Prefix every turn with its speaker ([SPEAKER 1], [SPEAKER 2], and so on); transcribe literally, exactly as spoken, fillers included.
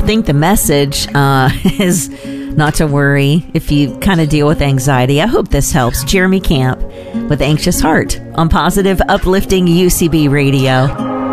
[SPEAKER 1] think the message uh, is not to worry if you kind of deal with anxiety. I hope this helps. Jeremy Camp with Anxious Heart on Positive Uplifting U C B Radio.